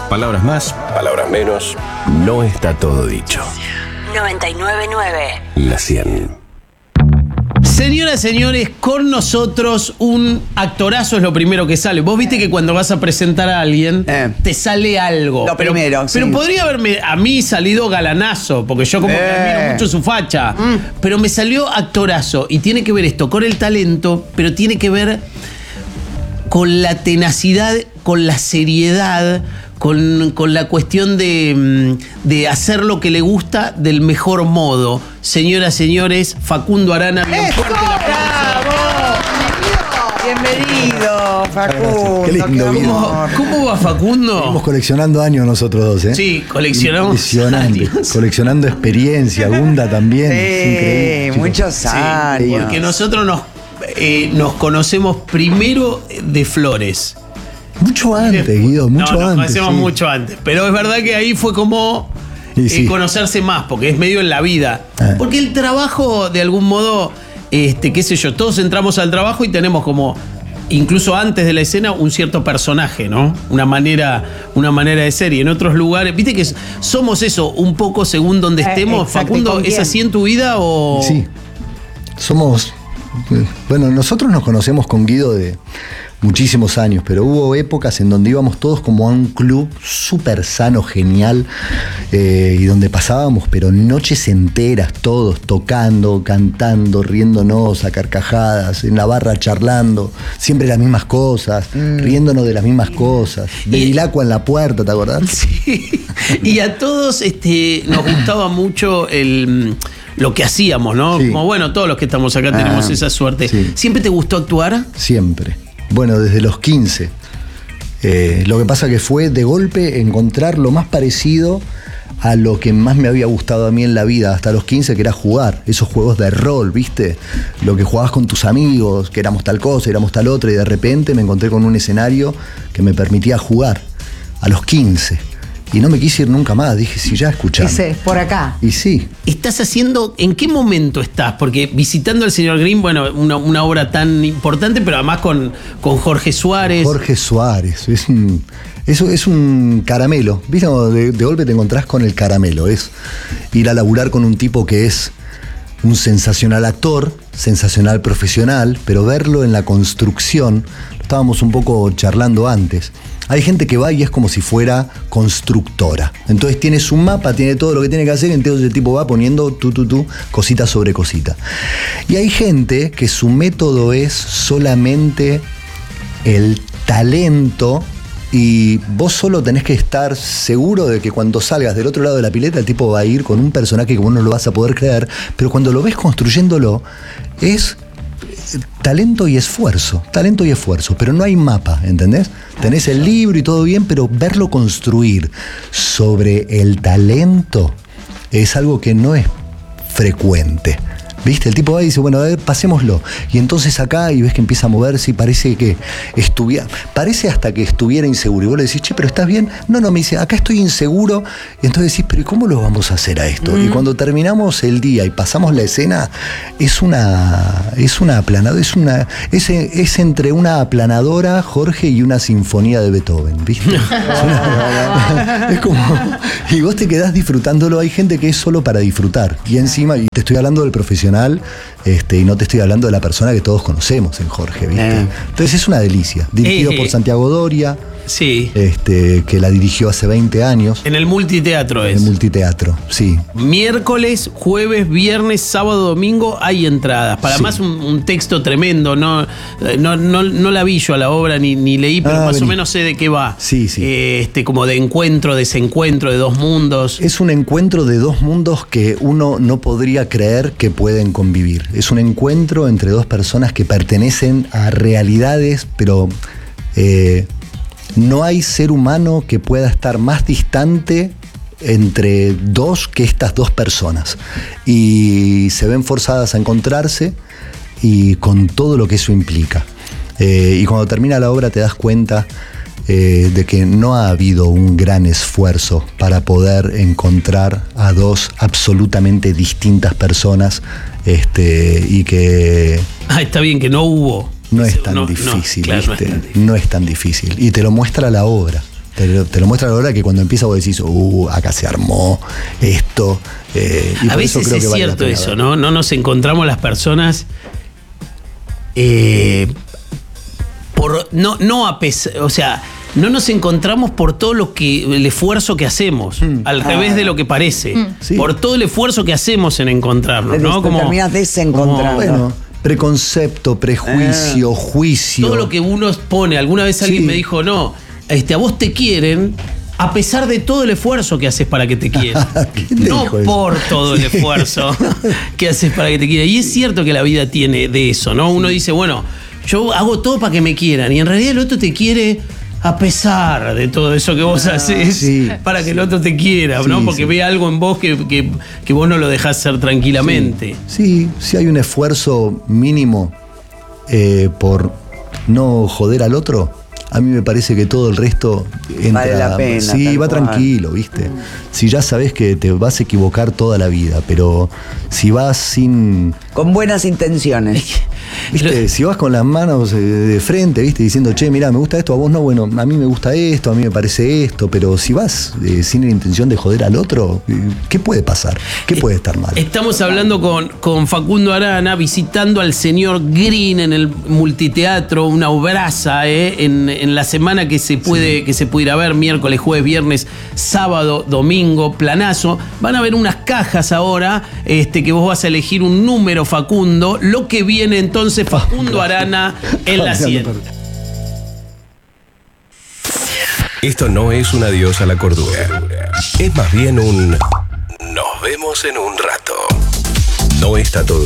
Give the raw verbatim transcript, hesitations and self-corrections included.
Palabras más, palabras menos, no está todo dicho. noventa y nueve punto nueve. La cien. Señoras, señores, con nosotros un actorazo es lo primero que sale. Vos viste que cuando vas a presentar a alguien, Eh. te sale algo. Lo pero, primero, sí. Pero podría haberme a mí salido galanazo, porque yo como que Eh. admiro mucho su facha. Mm. Pero me salió actorazo. Y tiene que ver esto con el talento, pero tiene que ver con la tenacidad, con la seriedad, con, con la cuestión de, de hacer lo que le gusta del mejor modo. Señoras, señores, Facundo Arana, bien ¡Eso! fuerte el aplauso. Bienvenido, Facundo. Qué lindo qué video. amor. ¿Cómo, ¿Cómo va Facundo? Estamos coleccionando años nosotros dos, ¿eh? Sí, coleccionamos Impresionante. años. Coleccionando experiencia, Gunda también. Sí, Es increíble, chicos. muchos Sí, años. porque nosotros nos, eh, nos conocemos primero de Flores. Mucho antes, Guido, mucho no, nos antes. conocemos sí. mucho antes. Pero es verdad que ahí fue como Y eh, sí. conocerse más, porque es medio en la vida. Ah. Porque el trabajo, de algún modo, este, qué sé yo, todos entramos al trabajo y tenemos como, incluso antes de la escena, un cierto personaje, ¿no? Una manera, una manera de ser. Y en otros lugares, viste que somos eso, un poco según donde Eh, estemos. exacto, ¿y Facundo, con ¿es quién? así en tu vida o...? Sí. Somos. Bueno, nosotros nos conocemos con Guido de muchísimos años, pero hubo épocas en donde íbamos todos como a un club súper sano, genial, eh, y donde pasábamos, pero noches enteras, todos tocando, cantando, riéndonos a carcajadas, en la barra charlando, siempre las mismas cosas, Mm. riéndonos de las mismas cosas. Bevilacqua en la puerta, ¿te acordás? Sí. Y a todos este, nos gustaba mucho el, lo que hacíamos, ¿no? Sí. Como bueno, todos los que estamos acá tenemos Ah, esa suerte. sí. ¿Siempre te gustó actuar? Siempre. Bueno, desde los quince. Eh, lo que pasa que fue de golpe encontrar lo más parecido a lo que más me había gustado a mí en la vida hasta los quince, que era jugar. Esos juegos de rol, ¿viste? Lo que jugabas con tus amigos, que éramos tal cosa, éramos tal otra, y de repente me encontré con un escenario que me permitía jugar a los quince. Y no me quise ir nunca más. Dije, si ya escuchame. Ese, por acá. Y sí. ¿Estás haciendo, en qué momento estás? Porque visitando al señor Green, bueno, una, una obra tan importante, pero además con, con Jorge Suárez. Jorge Suárez, es un, eso es un caramelo. ¿Viste? De, de golpe te encontrás con el caramelo. Es ir a laburar con un tipo que es un sensacional actor, sensacional profesional, pero verlo en la construcción, lo estábamos un poco charlando antes. Hay gente que va y es como si fuera constructora. Entonces tiene su mapa, tiene todo lo que tiene que hacer, entonces el tipo va poniendo tú, tú, tú, cosita sobre cosita. Y hay gente que su método es solamente el talento, y vos solo tenés que estar seguro de que cuando salgas del otro lado de la pileta el tipo va a ir con un personaje que vos no lo vas a poder creer, pero cuando lo ves construyéndolo es talento y esfuerzo, talento y esfuerzo, pero no hay mapa, ¿entendés? Tenés el libro y todo bien, pero verlo construir sobre el talento es algo que no es frecuente. ¿Viste? El tipo va y dice, bueno, a ver, pasémoslo. Y entonces acá, y ves que empieza a moverse y parece que estuviera, parece hasta que estuviera inseguro. Y vos le decís, che, pero ¿estás bien? No, no, me dice, acá estoy inseguro. Y entonces decís, pero ¿y cómo lo vamos a hacer a esto? Mm. Y cuando terminamos el día y pasamos la escena, es una, es una aplanadora, es una, es, es entre una aplanadora, Jorge, y una sinfonía de Beethoven, ¿viste? Es, una, es como, y vos te quedás disfrutándolo. Hay gente que es solo para disfrutar. Y encima, y te estoy hablando del profesional, Este, y no te estoy hablando de la persona que todos conocemos en Jorge, ¿viste? Eh. Entonces es una delicia. Dirigido Eh, por Santiago Doria, Sí. este, que la dirigió hace veinte años. En el multiteatro En es. multiteatro, sí. Miércoles, jueves, viernes, sábado, domingo hay entradas. Para Sí. más un, un texto tremendo. No, no, no, no la vi yo a la obra ni, ni leí, pero Ah, más vení. o menos sé de qué va. Sí, sí. Eh, este, como de encuentro, desencuentro de dos mundos. Es un encuentro de dos mundos que uno no podría creer que pueden convivir. Es un encuentro entre dos personas que pertenecen a realidades, pero eh, no hay ser humano que pueda estar más distante entre dos que estas dos personas. Y se ven forzadas a encontrarse, y con todo lo que eso implica. Eh, y cuando termina la obra te das cuenta eh, de que no ha habido un gran esfuerzo para poder encontrar a dos absolutamente distintas personas, este, y que Ah, está bien que no hubo. no es tan No, no, difícil, claro, no ¿viste? es tan difícil. No es tan difícil. Y te lo muestra la obra. Te lo, te lo muestra a la hora que cuando empieza vos decís, uh, acá se armó esto. Eh, y a por eso veces creo que es vale la cierto pena eso, ver. ¿no? No nos encontramos las personas eh, por no, no a pesar, o sea, no nos encontramos por todo lo que el esfuerzo que hacemos, mm. al ah. revés de lo que parece, mm. sí. por todo el esfuerzo que hacemos en encontrarnos, ¿no? Como terminas desencontrando. Bueno, preconcepto, prejuicio, eh. juicio. Todo lo que uno pone. Alguna vez alguien sí. me dijo, no, este, a vos te quieren a pesar de todo el esfuerzo que haces para que te quieran. No por eso? Todo el esfuerzo que haces para que te quieran. Y es cierto que la vida tiene de eso, ¿no? Uno dice, bueno, yo hago todo para que me quieran. Y en realidad el otro te quiere a pesar de todo eso que vos haces, sí, para que sí. el otro te quiera, ¿no? Sí, porque sí. ve algo en vos que, que, que vos no lo dejás ser tranquilamente. Sí, sí, sí hay un esfuerzo mínimo eh, por no joder al otro. A mí me parece que todo el resto entra. Vale la pena. Sí, va cual. tranquilo, ¿viste? Si ya sabes que te vas a equivocar toda la vida, pero si vas sin. Con buenas intenciones. ¿Viste? Si vas con las manos de frente, ¿viste? Diciendo, che, mirá, me gusta esto, a vos no, bueno, a mí me gusta esto, a mí me parece esto, pero si vas eh, sin la intención de joder al otro, ¿qué puede pasar? ¿Qué puede estar mal? Estamos hablando con, con Facundo Arana, visitando al señor Green en el multiteatro, una obraza, ¿eh? en, en la semana que se puede, sí. que se puede ir a ver, miércoles, jueves, viernes, sábado, domingo, planazo. Van a ver unas cajas ahora, este, que vos vas a elegir un número, Facundo, lo que viene entonces Facundo Arana en la siguiente. Esto no es un adiós a la cordura. Es más bien un nos vemos en un rato. No está todo